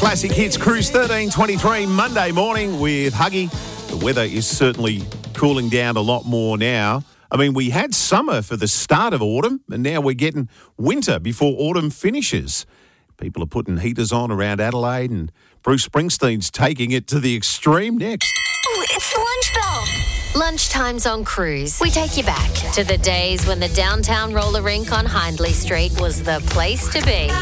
Classic Hits Cruise 1323 Monday morning with Huggy. The weather is certainly cooling down a lot more now. I mean, we had summer for the start of autumn, and now we're getting winter before autumn finishes. People are putting heaters on around Adelaide, and Bruce Springsteen's taking it to the extreme next. Oh, it's the lunch bell. Lunchtime's on Cruise. We take you back to the days when the downtown roller rink on Hindley Street was the place to be.